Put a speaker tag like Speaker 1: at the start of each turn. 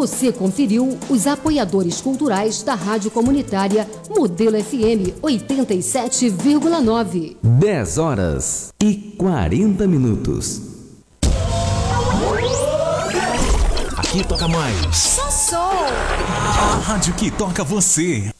Speaker 1: Você conferiu os apoiadores culturais da Rádio Comunitária Modelo FM 87,9.
Speaker 2: 10h40.
Speaker 3: Aqui toca mais.
Speaker 4: Só.
Speaker 3: A rádio que toca você.